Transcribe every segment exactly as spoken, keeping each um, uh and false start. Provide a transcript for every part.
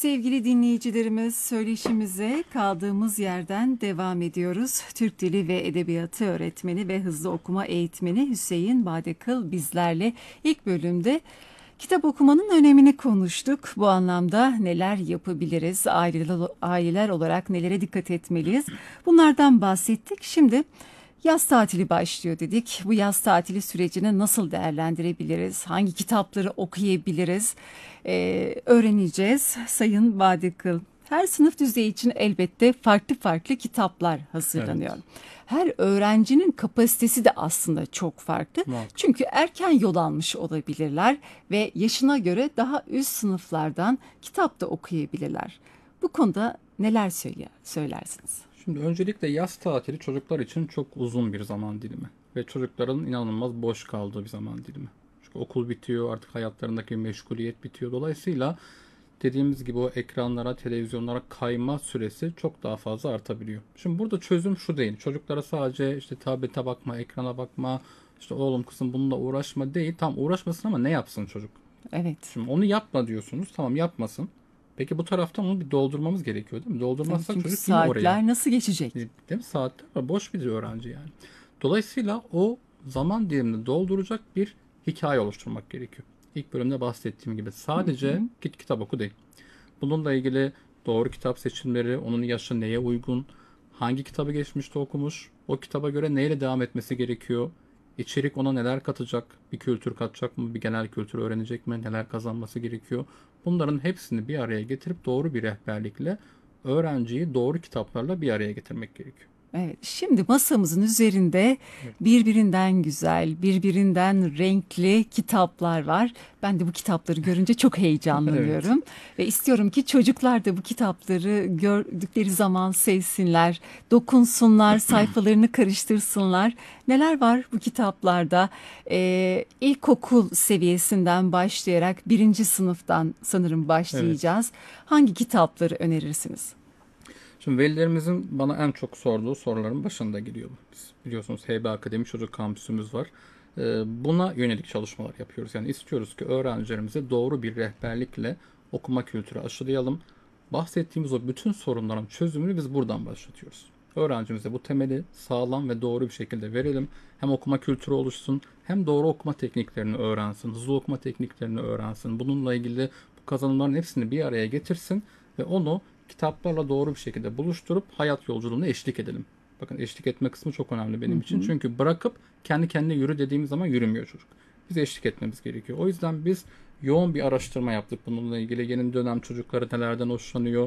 Sevgili dinleyicilerimiz, söyleşimize kaldığımız yerden devam ediyoruz. Türk Dili ve Edebiyatı öğretmeni ve hızlı okuma eğitmeni Hüseyin Badekıl bizlerle. İlk bölümde kitap okumanın önemini konuştuk. Bu anlamda neler yapabiliriz, aileler, aileler olarak nelere dikkat etmeliyiz? Bunlardan bahsettik. Şimdi yaz tatili başlıyor dedik. Bu yaz tatili sürecini nasıl değerlendirebiliriz? Hangi kitapları okuyabiliriz? Ee, öğreneceğiz. Sayın Badekıl, her sınıf düzeyi için elbette farklı farklı kitaplar hazırlanıyor. Evet, Her öğrencinin kapasitesi de aslında çok farklı. muhakkak. Çünkü erken yol almış olabilirler ve yaşına göre daha üst sınıflardan kitap da okuyabilirler. Bu konuda neler söyle- söylersiniz? Şimdi öncelikle yaz tatili çocuklar için çok uzun bir zaman dilimi ve çocukların inanılmaz boş kaldığı bir zaman dilimi. Çünkü okul bitiyor, artık hayatlarındaki meşguliyet bitiyor. Dolayısıyla dediğimiz gibi o ekranlara, televizyonlara kayma süresi çok daha fazla artabiliyor. Şimdi burada çözüm şu değil. Çocuklara sadece işte tablete bakma, ekrana bakma, işte oğlum kızım bununla uğraşma değil. Tam uğraşmasın ama ne yapsın çocuk? Evet. Şimdi onu yapma diyorsunuz. Tamam yapmasın. Peki bu taraftan onu bir doldurmamız gerekiyor değil mi? Tabii, Doldurmazsak çünkü çocuk yine oraya. saatler nasıl geçecek? Değil mi? Saatler var. Boş bir öğrenci yani. Dolayısıyla o zaman dilimini dolduracak bir hikaye oluşturmak gerekiyor. İlk bölümde bahsettiğim gibi Hı hı. sadece git kitap oku değil. Bununla ilgili doğru kitap seçimleri, onun yaşı neye uygun, hangi kitabı geçmişte okumuş, o kitaba göre neyle devam etmesi gerekiyor, içerik ona neler katacak, bir kültür katacak mı, bir genel kültür öğrenecek mi, neler kazanması gerekiyor. Bunların hepsini bir araya getirip doğru bir rehberlikle öğrenciyi doğru kitaplarla bir araya getirmek gerekiyor. Evet, şimdi masamızın üzerinde Evet. birbirinden güzel, birbirinden renkli kitaplar var. Ben de bu kitapları görünce çok Evet. heyecanlanıyorum ve istiyorum ki çocuklar da bu kitapları gördükleri zaman sevsinler, dokunsunlar, sayfalarını karıştırsınlar. Neler var bu kitaplarda? Ee, ilkokul seviyesinden başlayarak birinci sınıftan sanırım Evet. başlayacağız. Hangi kitapları önerirsiniz? Şimdi velilerimizin bana en çok sorduğu soruların başında geliyor bu. Biz biliyorsunuz H B Akademi Çocuk Kampüsümüz var. Ee, Buna yönelik çalışmalar yapıyoruz. Yani istiyoruz ki öğrencilerimize doğru bir rehberlikle okuma kültürü aşılayalım. Bahsettiğimiz o bütün sorunların çözümünü biz buradan başlatıyoruz. Öğrencimize bu temeli sağlam ve doğru bir şekilde verelim. Hem okuma kültürü oluşsun, hem doğru okuma tekniklerini öğrensin, hızlı okuma tekniklerini öğrensin. Bununla ilgili bu kazanımların hepsini bir araya getirsin ve onu kitaplarla doğru bir şekilde buluşturup hayat yolculuğuna eşlik edelim. Bakın eşlik etme kısmı çok önemli Hı benim için. hı. Çünkü bırakıp kendi kendine yürü dediğimiz zaman yürümüyor çocuk. Biz eşlik etmemiz gerekiyor. O yüzden biz yoğun bir araştırma yaptık bununla ilgili. Yeni dönem çocukları nelerden hoşlanıyor.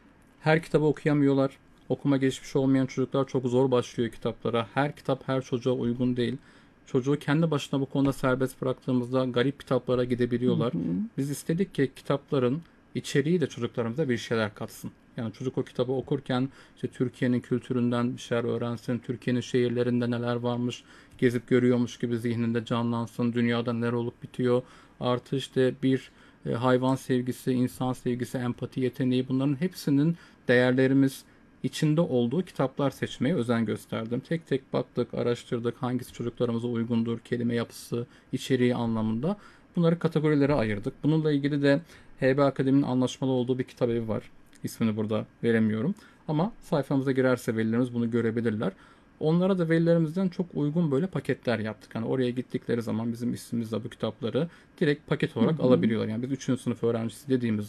Her kitabı okuyamıyorlar. Okuma geçmişi olmayan çocuklar çok zor başlıyor kitaplara. Her kitap her çocuğa uygun değil. Çocuğu kendi başına bu konuda serbest bıraktığımızda garip kitaplara Hı gidebiliyorlar. hı. Biz istedik ki kitapların içeriği de çocuklarımıza bir şeyler katsın. Yani çocuk o kitabı okurken işte Türkiye'nin kültüründen bir şeyler öğrensin, Türkiye'nin şehirlerinde neler varmış, gezip görüyormuş gibi zihninde canlansın, dünyada neler olup bitiyor. Artı işte bir e, hayvan sevgisi, insan sevgisi, empati yeteneği bunların hepsinin değerlerimiz içinde olduğu kitaplar seçmeye özen gösterdim. Tek tek baktık, araştırdık hangisi çocuklarımıza uygundur, kelime yapısı, içeriği anlamında. Bunları kategorilere ayırdık. Bununla ilgili de H B Akademi'nin anlaşmalı olduğu bir kitabevi var. İsmini burada veremiyorum. Ama sayfamıza girerse velilerimiz bunu görebilirler. Onlara da velilerimizden çok uygun böyle paketler yaptık. Yani oraya gittikleri zaman bizim ismimizle bu kitapları direkt paket Hı olarak hı. alabiliyorlar. Yani biz üçüncü sınıf öğrencisi dediğimiz